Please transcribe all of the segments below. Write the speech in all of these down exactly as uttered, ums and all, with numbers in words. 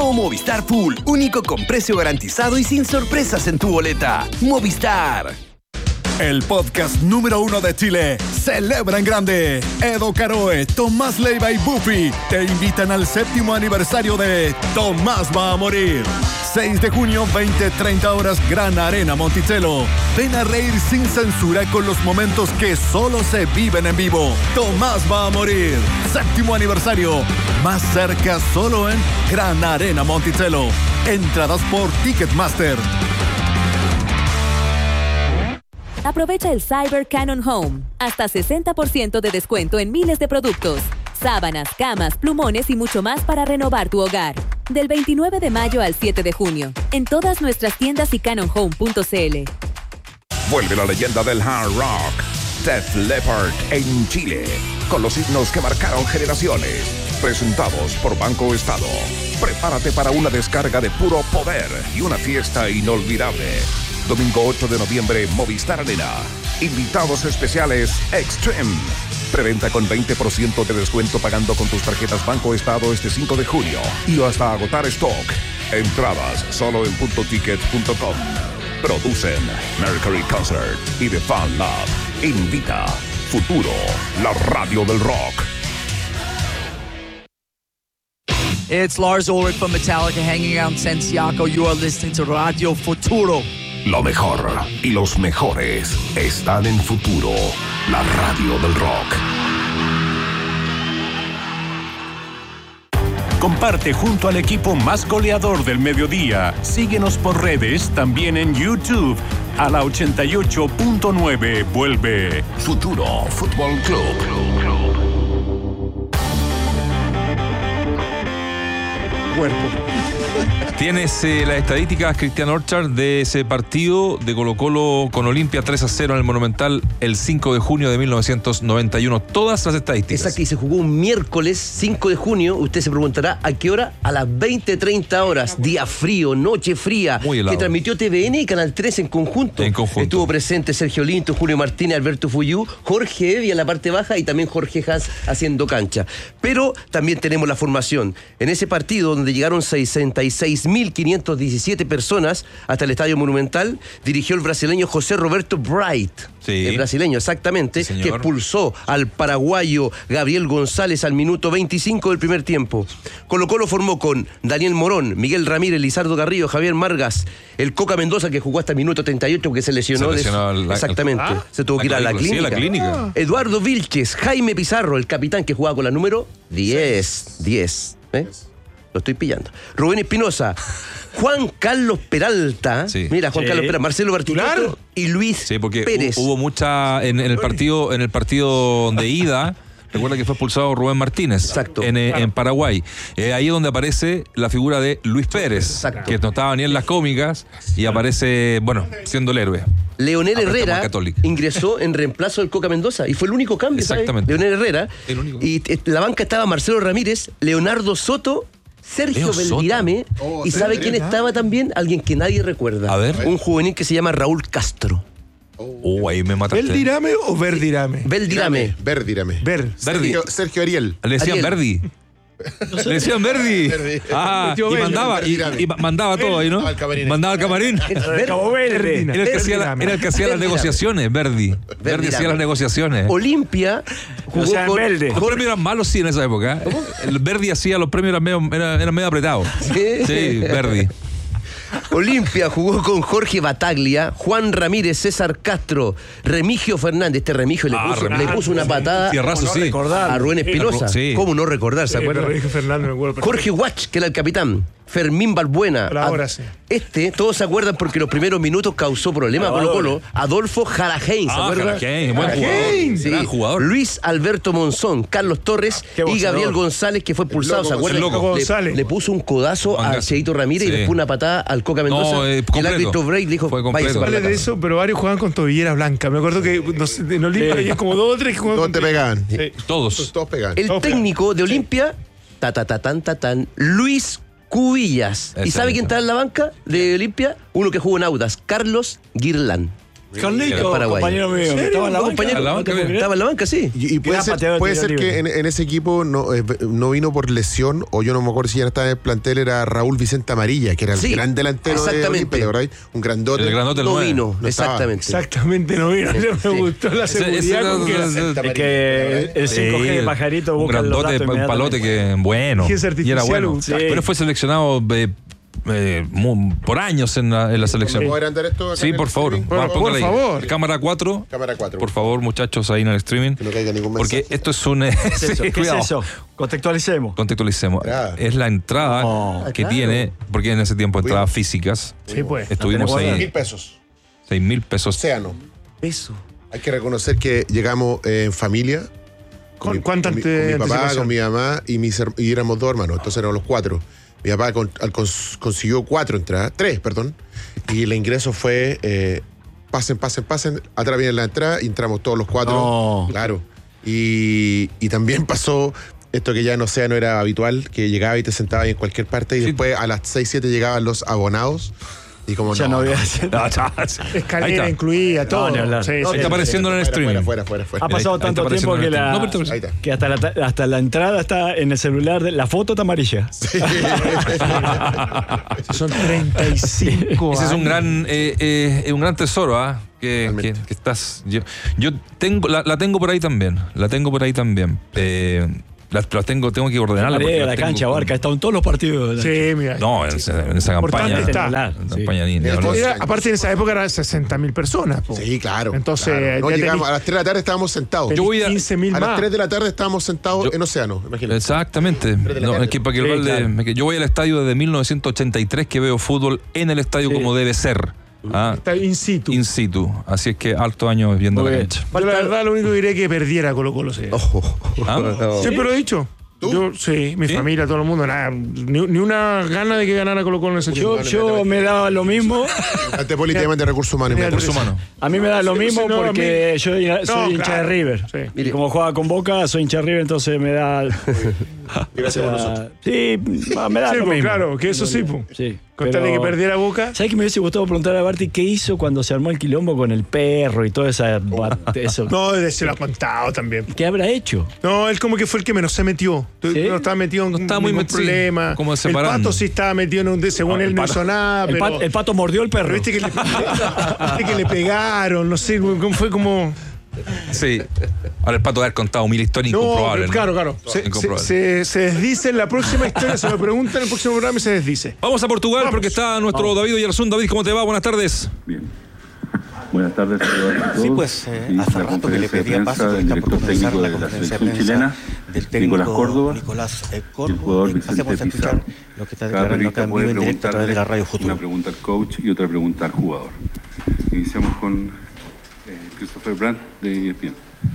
Llegó Movistar Full, único con precio garantizado y sin sorpresas en tu boleta. Movistar. El podcast número uno de Chile celebra en grande. Edo Caroe, Tomás Leiva y Buffy te invitan al séptimo aniversario de Tomás va a morir. seis de junio, veinte treinta horas, Gran Arena Monticello. Ven a reír sin censura con los momentos que solo se viven en vivo. Tomás va a morir. Séptimo aniversario. Más cerca solo en Gran Arena Monticello. Entradas por Ticketmaster. Aprovecha el Cyber Canon Home. Hasta sesenta por ciento de descuento en miles de productos. Sábanas, camas, plumones y mucho más para renovar tu hogar. Del veintinueve de mayo al siete de junio. En todas nuestras tiendas y canon home punto c l. Vuelve la leyenda del hard rock, Def Leppard en Chile. Con los himnos que marcaron generaciones. Presentados por Banco Estado. Prepárate para una descarga de puro poder y una fiesta inolvidable. Domingo ocho de noviembre, Movistar Arena. Invitados especiales Extreme. Preventa con veinte por ciento de descuento pagando con tus tarjetas Banco Estado este cinco de junio. Y hasta agotar stock. Entradas solo en punto ticket punto com. Producen Mercury Concert y The Fan Lab. Invita Futuro, la radio del rock. It's Lars Ulrich from Metallica hanging out in Santiago. You are listening to Radio Futuro. Lo mejor y los mejores están en Futuro, la radio del rock. Comparte junto al equipo más goleador del mediodía. Síguenos por redes, también en YouTube. A la ochenta y ocho punto nueve vuelve Futuro Fútbol Club. Cuerpo. Tienes eh, las estadísticas, Cristian Orchard, de ese partido de Colo-Colo con Olimpia tres a cero en el Monumental el cinco de junio de mil novecientos noventa y uno. Todas las estadísticas. Esa que se jugó un miércoles cinco de junio. Usted se preguntará ¿a qué hora? A las veinte treinta horas. Día frío, noche fría. Muy helado. Que transmitió T V N y Canal tres en conjunto. En conjunto. Estuvo presente Sergio Linto, Julio Martínez, Alberto Fuyú, Jorge Evia en la parte baja y también Jorge Haas haciendo cancha. Pero también tenemos la formación. En ese partido donde llegaron sesenta y seis mil quinientas diecisiete personas hasta el Estadio Monumental, dirigió el brasileño José Roberto Bright. Sí. El brasileño, exactamente, Sí, que expulsó al paraguayo Gabriel González al minuto veinticinco del primer tiempo. Colo-Colo formó con Daniel Morón, Miguel Ramírez, Lizardo Garrido, Javier Margas, el Coca Mendoza, que jugó hasta el minuto treinta y ocho porque se lesionó. Se lesionó de... la... Exactamente, ¿Ah? se tuvo la que ir a la clínica. clínica. Sí, la clínica. Eduardo Vilches, Jaime Pizarro, el capitán que jugaba con la número diez. diez. ¿Eh? Lo estoy pillando. Rubén Espinosa, Juan Carlos Peralta, Sí. mira, Juan Sí. Carlos Peralta, Marcelo Bartichotto y Luis Sí, porque Pérez. hubo mucha en, en el partido en el partido de ida. Recuerda que fue expulsado Rubén Martínez. Exacto. En, eh, Claro. en Paraguay. Eh, ahí es donde aparece la figura de Luis Pérez. Exacto. Que no estaba ni en las cómicas y aparece, bueno, siendo el héroe. Leonel Apretamos Herrera Católica. ingresó en reemplazo del Coca Mendoza y fue el único cambio, ¿sabes? Exactamente. Leonel Herrera. El único. Y eh, la banca estaba Marcelo Ramírez, Leonardo Soto, Sergio Leo Soto. Beldirame. Oh, ¿Y sabe Sergio. quién estaba también? Alguien que nadie recuerda. A ver. Un juvenil que se llama Raúl Castro. Oh, ahí me mataste. ¿Beldirame o Verdirame? Beldirame. Verdirame. Ver. Verdi. Sergio, Sergio Ariel. Le decían Ariel. Verdi. Le decían Verdi. Ah, y mandaba, y, y mandaba todo ahí, ¿no? Al camarín. Mandaba al camarín. Cabo Verde. Era el que hacía, la- era el que hacía las Verdirame. negociaciones, Verdi. Verdi Verdirame. hacía las negociaciones. Olimpia jugó O sea, con... Verde. Los premios eran malos, sí, en esa época. El Verdi hacía los premios, eran medio, eran, eran medio apretados. Sí. Sí, Verdi. Olimpia jugó con Jorge Bataglia, Juan Ramírez, César Castro, Remigio Fernández. Este Remigio le Ah, puso, Remigio. le puso una patada Tierrazo, sí. a Rubén Espinosa. Sí. ¿Cómo no recordar? ¿Se acuerdan? Fernando, me acuerdo. Jorge Watch, que era el capitán. Fermín Balbuena. Hola, ahora Ad- sí. Este, todos se acuerdan porque los primeros minutos causó problemas a Colo Colo. Adolfo Jarajein, ¿se Ah, acuerdan? Jarajein, buen Jarajein. jugador. Sí. Gran jugador. Luis Alberto Monzón, Carlos Torres Qué y boxeador. Gabriel González, que fue expulsado, loco ¿se acuerdan? González. Loco Le- González. Le, puso un codazo a Mangazo. Cheito Ramírez Sí. y después una patada al Coca Mendoza. No, eh, y el completo. árbitro Break dijo, Fue completo. váyase para Vale la de casa. eso, pero varios jugaban con tobilleras blancas. Me acuerdo que no sé, en Olimpia había como dos o tres que jugaban Todos con te pegaban. Sí. Todos. Todos pegaban. El Todos técnico de Olimpia, ta ta ta tan ta tan, Luis Cubillas. ¿Y Ese sabe quién mismo. está en la banca de Olimpia? Uno que jugó en Audas, Carlos Guirlán. Carlito, compañero mío. Estaba en la banca. ¿En la banca? Estaba en la banca, sí. Y, y puede ser, puede ser que en, en ese equipo no, eh, no vino por lesión, o yo no me acuerdo si ya estaba en el plantel, era Raúl Vicente Amarilla, que era el sí, gran delantero de Olimpia, ¿verdad? Un grandote. El grandote no vino, no exactamente. Exactamente, no vino. Sí. Me gustó la seguridad ese, ese, con que, ese, es que el cinco G de pajarito busca un grandote, un palote que bueno. Y era bueno. Sí. Pero fue seleccionado eh, eh, muy, por años en la, en la selección. ¿Puedo adelantar esto? Sí, por favor. Por, por favor. Cámara cuatro. Cámara cuatro. Por favor, muchachos, ahí en el streaming. Que no caiga ningún mensaje. Porque esto es un... ¿Qué es eso? ¿Qué es eso? Contextualicemos. Contextualicemos. Entrada. Es la entrada oh, que claro. tiene, porque en ese tiempo entradas físicas. Sí, pues. Estuvimos no, ahí. Mil pesos. Seis mil pesos. Océano. Eso. Hay que reconocer que llegamos eh, en familia. ¿Con mi, cuánta con, mi, con mi papá, anticipación? con mi mamá y, mis, y éramos dos hermanos, entonces éramos los cuatro. Mi papá con, al, cons, consiguió cuatro entradas, tres, perdón, y el ingreso fue eh, pasen, pasen, pasen, atrás viene la entrada y entramos todos los cuatro. No. Claro. Y, y también pasó esto que ya en Océano era habitual, que llegaba y te sentabas en cualquier parte y sí. Después a las seis, siete llegaban los abonados. Y como ya no, no había no. Escalera incluía todo. No, no, sí, no, sí, está sí, apareciendo sí. en el fuera, streaming. fuera, fuera, fuera, Ha pasado Ahí, tanto ahí tiempo que, la, no, que hasta, la, hasta la entrada está en el celular. De, la foto está amarilla. Sí. Son treinta y cinco Ese es un años. gran, eh, eh, un gran tesoro, ¿ah? ¿eh? Que, que, que estás. Yo, yo tengo, la, la tengo por ahí también. La tengo por ahí también. Eh, la, la tengo, tengo que ordenarla. La, la tengo cancha, con... Barca, ha estado en todos los partidos. Sí, mira. No, en, en esa campaña. Está. En la campaña ni, ni Era, aparte, en esa época eran sesenta mil personas. Po. Sí, claro. Entonces, claro. No, ya llegamos, tení, a las tres de la tarde estábamos sentados. Yo voy a, quince mil a más. las tres de la tarde estábamos sentados yo, en Océano, imagínate. Exactamente. No, es que para que el Sí, balde, claro. que yo voy al estadio desde mil novecientos ochenta y tres que veo fútbol en el estadio Sí. como debe ser. ¿Ah? Está in situ. In situ. Así es que altos años viendo Muy la bien. cancha. Yo la verdad lo único que diré es que perdiera Colo Colo. Sí. Oh, ¿Ah? no. Siempre lo he dicho. ¿Tú? Yo, sí, mi ¿Sí? familia, todo el mundo, nada, ni, ni una gana de que ganara Colo Colo en ese Yo, tiempo. yo me daba lo mismo. Ante políticamente recursos humanos. Mira, Recursos Recursos humanos. humanos. A mí me da lo Sí, mismo sí, no, a porque mí- yo soy No, hincha claro. de River. Sí. Y como juega con Boca, soy hincha de River, entonces me da. Gracias por nosotros. Sí, me da Sí, lo pues, mismo. claro, que eso sí, pues. Sí. Con tal de pero- que perdiera Boca. ¿Sabes que me hubiese gustado preguntar a Barty qué hizo cuando se armó el quilombo con el perro y todo esa, eso? No, se lo ha contado también. ¿Qué habrá hecho? No, él como que fue el que menos se metió. ¿Sí? No estaba metido en No estaba muy ningún metido, problema. como el separando. Pato sí estaba metido en un... Según No, él el no Pato- hizo nada, El, pero... pato, el pato mordió el perro. pero viste que, le, viste que le pegaron, no sé, cómo fue como... Sí. Ahora el Pato debe haber contado mil historias No, incomprobables. pero ¿no? claro, claro. Se, se, Incomprobable. se, se desdice en la próxima historia, se lo preguntan en el próximo programa y se desdice. Vamos a Portugal Vamos. porque está nuestro David Oyarzún. David, ¿cómo te va? Buenas tardes. Bien. Buenas tardes a todos. Sí, pues eh, Y hace la rato que le conferencia de pedía paso, prensa porque del está por director comenzar técnico la de la conferencia de selección prensa chilena, del técnico Nicolás Córdoba, Nicolás eh, y el Córdoba. jugador Eh, Vicente Pasemos a escuchar Pizarro. lo que está Cada declarando acá periodista en puede vivo en directo a través de la Radio preguntarle Futuro. una pregunta al coach y otra pregunta al jugador. Iniciamos con eh, Christopher Brandt de E S P N.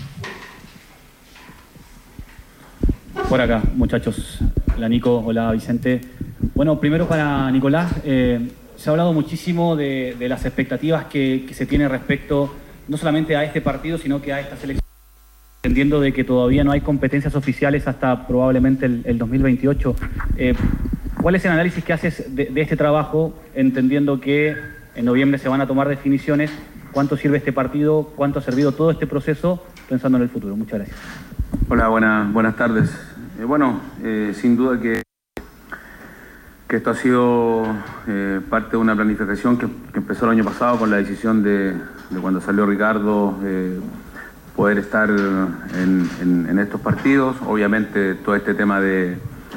Por acá, muchachos. Hola Nico, hola Vicente. Bueno, primero para Nicolás, eh, se ha hablado muchísimo de, de las expectativas que, que se tiene respecto no solamente a este partido, sino que a esta selección, entendiendo de que todavía no hay competencias oficiales hasta probablemente el, el dos mil veintiocho. Eh, ¿Cuál es el análisis que haces de, de este trabajo, entendiendo que en noviembre se van a tomar definiciones? ¿Cuánto sirve este partido? ¿Cuánto ha servido todo este proceso pensando en el futuro? Muchas gracias. Hola, buenas, buenas tardes. Eh, bueno, eh, sin duda que, que esto ha sido eh, parte de una planificación que, que empezó el año pasado con la decisión de, de cuando salió Ricardo eh, poder estar en, en, en estos partidos. Obviamente todo este tema de,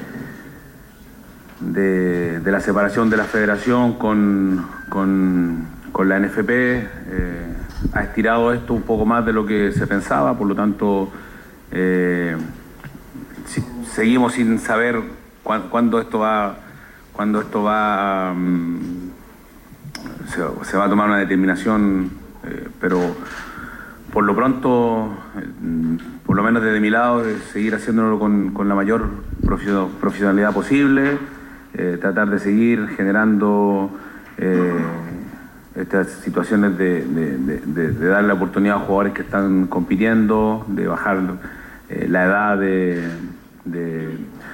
de, de la separación de la federación con, con, con la N F P eh, ha estirado esto un poco más de lo que se pensaba, por lo tanto... Eh, si, seguimos sin saber cu cuándo esto va cuándo esto va um, se, se va a tomar una determinación, eh, pero por lo pronto eh, por lo menos desde mi lado de seguir haciéndolo con, con la mayor profesionalidad posible, eh, tratar de seguir generando eh, estas situaciones de, de, de, de, de darle oportunidad a jugadores que están compitiendo, de bajar Eh, la edad de, de,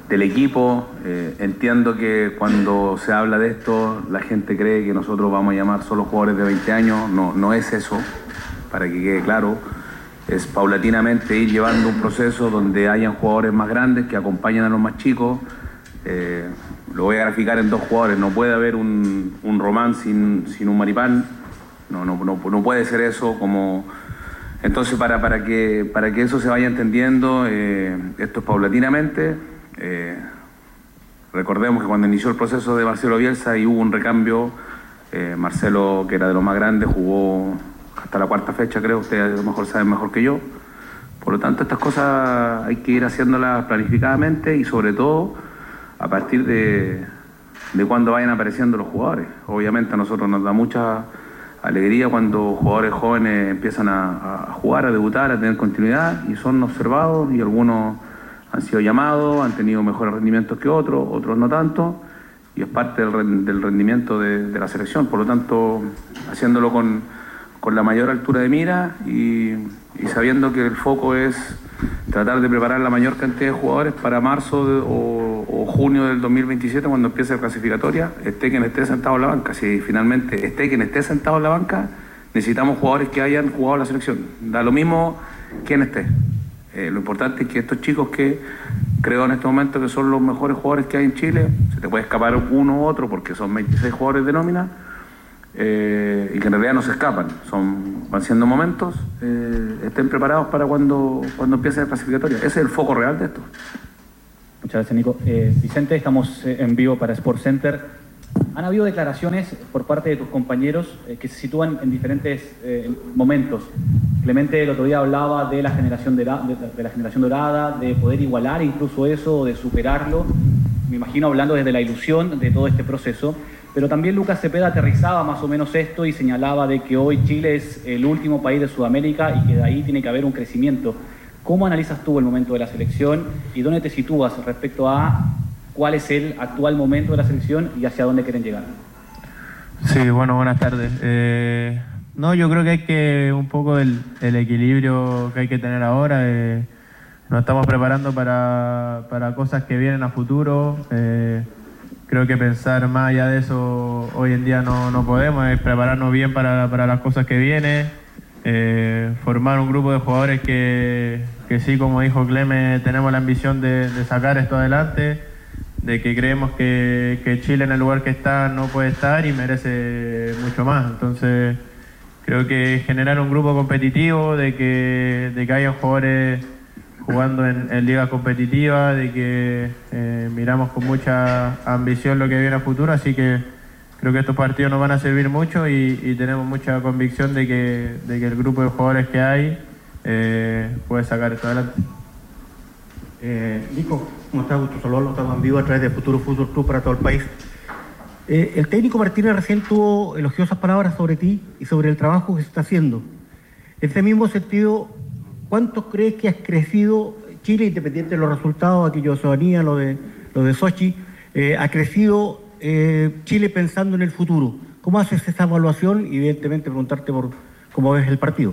del equipo. Eh, entiendo que cuando se habla de esto, la gente cree que nosotros vamos a llamar solo jugadores de veinte años. No, no es eso, para que quede claro. Es paulatinamente ir llevando un proceso donde hayan jugadores más grandes que acompañen a los más chicos. Eh, lo voy a graficar en dos jugadores. No puede haber un, un Román sin, sin un Maripán. No, no, no, no puede ser eso. Como... Entonces, para, para, que, para que eso se vaya entendiendo, eh, esto es paulatinamente. Eh, recordemos que cuando inició el proceso de Marcelo Bielsa y hubo un recambio, eh, Marcelo, que era de los más grandes, jugó hasta la cuarta fecha, creo. Ustedes a lo mejor saben mejor que yo. Por lo tanto, estas cosas hay que ir haciéndolas planificadamente y sobre todo a partir de, de cuando vayan apareciendo los jugadores. Obviamente a nosotros nos da mucha alegría cuando jugadores jóvenes empiezan a, a jugar, a debutar, a tener continuidad y son observados y algunos han sido llamados, han tenido mejores rendimientos que otros, otros no tanto, y es parte del, del rendimiento de, de la selección. Por lo tanto, haciéndolo con, con la mayor altura de mira y, y sabiendo que el foco es tratar de preparar la mayor cantidad de jugadores para marzo de, o, o junio del dos mil veintisiete, cuando empiece la clasificatoria, esté quien esté sentado en la banca. Si finalmente esté quien esté sentado en la banca, necesitamos jugadores que hayan jugado la selección. Da lo mismo quien esté. Eh, lo importante es que estos chicos que creo en este momento que son los mejores jugadores que hay en Chile, se te puede escapar uno u otro porque son veintiséis jugadores de nómina, eh, y que en realidad no se escapan, son, van siendo momentos, eh, estén preparados para cuando, cuando empiece la clasificatoria. Ese es el foco real de esto. Muchas gracias, Nico. Eh, Vicente, estamos en vivo para Sport Center. Han habido declaraciones por parte de tus compañeros eh, que se sitúan en diferentes eh, momentos. Clemente el otro día hablaba de la generación de, de, de la generación dorada, de poder igualar incluso eso, de superarlo. Me imagino hablando desde la ilusión de todo este proceso. Pero también Lucas Cepeda aterrizaba más o menos esto y señalaba de que hoy Chile es el último país de Sudamérica y que de ahí tiene que haber un crecimiento. ¿Cómo analizas tú el momento de la selección y dónde te sitúas respecto a cuál es el actual momento de la selección y hacia dónde quieren llegar? Sí, bueno, buenas tardes. Eh, no, yo creo que hay que un poco el, el equilibrio que hay que tener ahora. Eh, nos estamos preparando para, para cosas que vienen a futuro. Eh, creo que pensar más allá de eso hoy en día no, no podemos. Es prepararnos bien para, para las cosas que vienen. Eh, formar un grupo de jugadores que, que sí, como dijo Cleme, tenemos la ambición de, de sacar esto adelante, de que creemos que, que Chile en el lugar que está no puede estar y merece mucho más. Entonces creo que generar un grupo competitivo, de que, de que haya jugadores jugando en, en ligas competitivas, de que eh, miramos con mucha ambición lo que viene a futuro, así que creo que estos partidos nos van a servir mucho y, y tenemos mucha convicción de que, de que el grupo de jugadores que hay eh, puede sacar esto adelante. Eh, Nico, ¿cómo estás? Gusto saludarlo. Estamos en vivo a través de Futuro Fútbol Club para todo el país. Eh, el técnico Martínez recién tuvo elogiosas palabras sobre ti y sobre el trabajo que se está haciendo. En ese mismo sentido, ¿cuánto crees que has crecido Chile, independiente de los resultados, aquello de Oceanía, lo de, lo de Sochi, eh, ha crecido eh, Chile pensando en el futuro? ¿Cómo haces esa evaluación? Y evidentemente preguntarte por cómo ves el partido.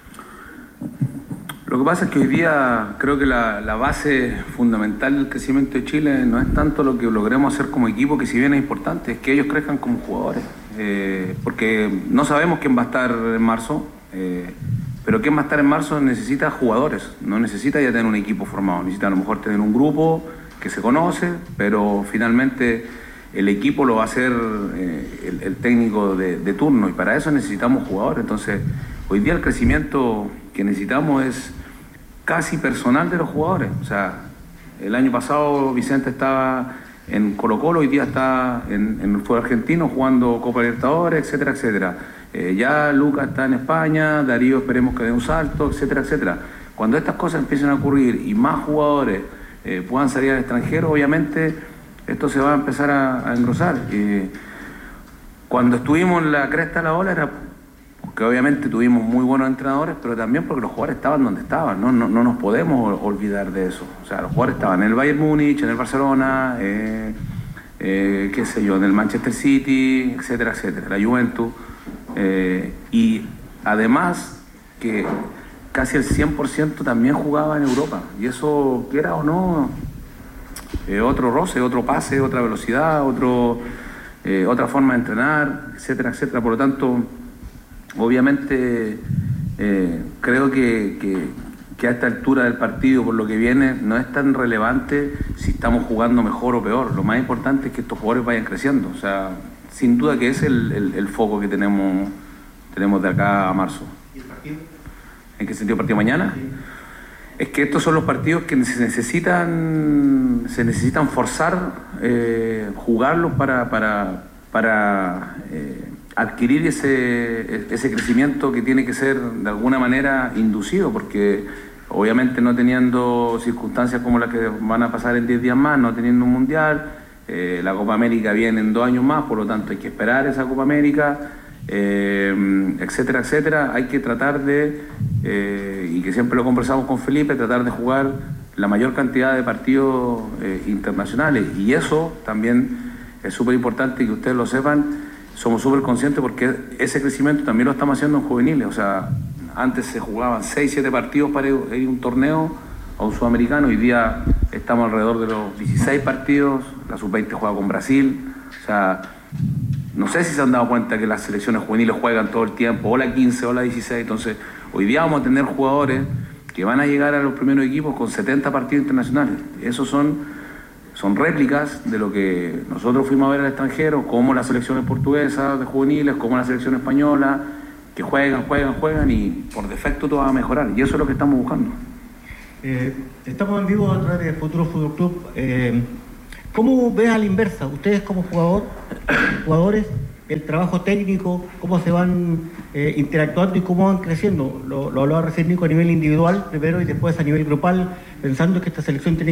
Lo que pasa es que hoy día creo que la, la base fundamental del crecimiento de Chile no es tanto lo que logremos hacer como equipo, que si bien es importante, es que ellos crezcan como jugadores. Eh, porque no sabemos quién va a estar en marzo, eh, pero quién va a estar en marzo necesita jugadores, no necesita ya tener un equipo formado, necesita a lo mejor tener un grupo que se conoce, pero finalmente el equipo lo va a hacer eh, el, el técnico de, de turno y para eso necesitamos jugadores. Entonces, hoy día el crecimiento que necesitamos es casi personal de los jugadores. O sea, el año pasado Vicente estaba en Colo Colo, hoy día está en, en el fútbol argentino jugando Copa Libertadores, etcétera, etcétera. Eh, ya Lucas está en España, Darío esperemos que dé un salto, etcétera, etcétera. Cuando estas cosas empiecen a ocurrir y más jugadores eh, puedan salir al extranjero, obviamente esto se va a empezar a, a engrosar. Eh, cuando estuvimos en la cresta de la ola era porque obviamente tuvimos muy buenos entrenadores, pero también porque los jugadores estaban donde estaban, no, no, no nos podemos olvidar de eso. O sea, los jugadores estaban en el Bayern Múnich, en el Barcelona, eh, eh, qué sé yo, en el Manchester City, etcétera, etcétera, la Juventus. Eh, y además que casi el cien por ciento también jugaba en Europa. Y eso, quiera o no, eh, otro roce, otro pase, otra velocidad, otro, eh, otra forma de entrenar, etcétera, etcétera. Por lo tanto, obviamente eh, creo que, que, que a esta altura del partido, por lo que viene, no es tan relevante si estamos jugando mejor o peor. Lo más importante es que estos jugadores vayan creciendo. O sea, sin duda que es el, el, el foco que tenemos, tenemos de acá a marzo. ¿Y el partido? ¿En qué sentido partido mañana? Sí. Es que estos son los partidos que se necesitan, se necesitan forzar, eh, jugarlos para, para, para eh, adquirir ese, ese crecimiento que tiene que ser de alguna manera inducido, porque obviamente no teniendo circunstancias como las que van a pasar en diez días más, no teniendo un mundial, eh, la Copa América viene en dos años más, por lo tanto hay que esperar esa Copa América, eh, etcétera, etcétera. Hay que tratar de, eh, y que siempre lo conversamos con Felipe, tratar de jugar la mayor cantidad de partidos eh, internacionales, y eso también es súper importante que ustedes lo sepan. Somos súper conscientes porque ese crecimiento también lo estamos haciendo en juveniles. O sea, antes se jugaban seis, siete partidos para ir a un torneo, a un sudamericano. Hoy día estamos alrededor de los dieciséis partidos. La sub veinte juega con Brasil. O sea, no sé si se han dado cuenta que las selecciones juveniles juegan todo el tiempo, o la quince o la dieciséis. Entonces, hoy día vamos a tener jugadores que van a llegar a los primeros equipos con setenta partidos internacionales. Esos son... Son réplicas de lo que nosotros fuimos a ver al extranjero, como las selecciones portuguesas de juveniles, como la selección española, que juegan, juegan, juegan y por defecto todo va a mejorar. Y eso es lo que estamos buscando. Eh, estamos en vivo a través de Futuro Fútbol Club. Eh, ¿Cómo ves a la inversa? Ustedes como jugador, jugadores, el trabajo técnico, cómo se van eh, interactuando y cómo van creciendo. Lo, lo hablaba recién Nico a nivel individual primero y después a nivel grupal, pensando que esta selección tiene